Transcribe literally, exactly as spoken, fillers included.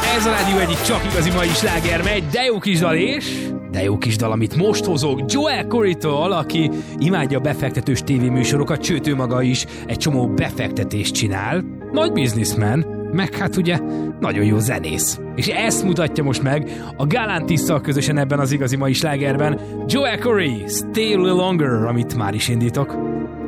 Ez a rádió egyik csak igazi mai sláger megy, de jó kis dal és... De jó kis dal, amit most hozok Joel Corrytól, aki imádja a befektetős tévéműsorokat, sőt ő maga is egy csomó befektetést csinál. Nagy businessman, meg hát ugye nagyon jó zenész. És ezt mutatja most meg a Galantisszal közösen ebben az igazi mai slágerben. Joel Corry, Stay a Little Longer, amit már is indítok.